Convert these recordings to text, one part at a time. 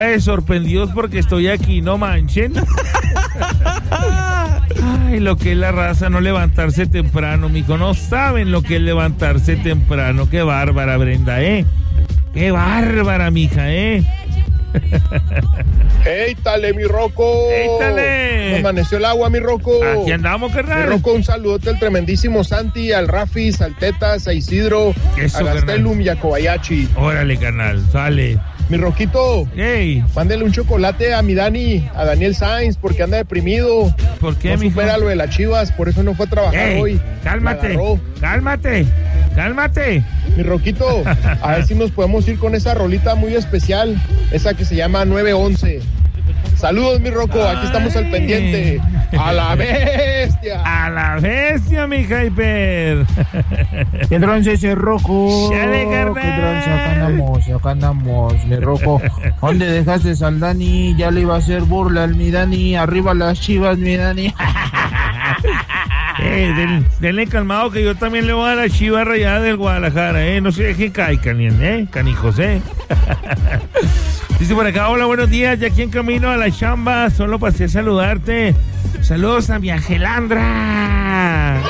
sorprendidos porque estoy aquí, no manchen. Ay, lo que es la raza, no levantarse temprano, mijo. No saben lo que es levantarse temprano. Qué bárbara, Brenda, Qué bárbara, mija, ¡Éitale, mi Rocco! ¡Éitale! ¿Cómo amaneció el agua, mi Rocco? Aquí andamos, carnal. Mi Rocco, un saludote al tremendísimo Santi, al Rafis, al Tetas, a Isidro, Eso, a Gastelum y a Kobayashi. Órale, carnal, sale. Mi Roquito, Hey, mándele un chocolate a mi Dani, a Daniel Sainz, porque anda deprimido. ¿por qué, No mijo? supera lo de las Chivas, por eso no fue a trabajar hoy. Cálmate, Me agarró. cálmate. Mi Roquito, a ver si nos podemos ir con esa rolita muy especial, esa que se llama 911. Saludos, mi Rocco, aquí estamos al pendiente. ¡A la bestia! A la bestia, mi Hyper. ¿Qué tranza ese Rocco? Chale, carnal. ¿Qué tranza? Acá andamos, mi Rocco. ¿Dónde dejaste al Dani? Ya le iba a hacer burla al mi Dani. Arriba las Chivas, mi Dani. Denle calmado que yo también le voy a la Chiva Rayada del Guadalajara, no se dejen caer, canijos, Dice por acá, hola, buenos días, ya aquí en camino a la chamba, solo pasé a saludarte. Saludos a mi Angelandra.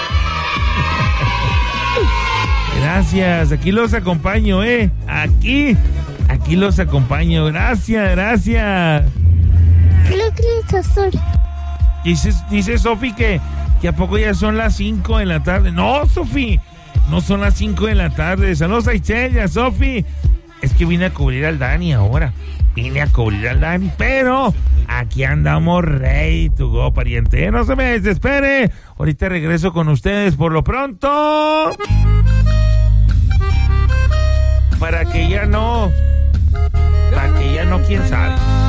Gracias, aquí los acompaño, aquí los acompaño, gracias. Dice Sofi que a poco ya son las 5 de la tarde. No, Sofi, no son las 5 de la tarde. Saludos a Ichella, Sofi. Es que vine a cubrir al Dani ahora. Pero aquí andamos ready to go, pariente. No se me desespere. Ahorita regreso con ustedes por lo pronto. Para que ya no, quién sabe.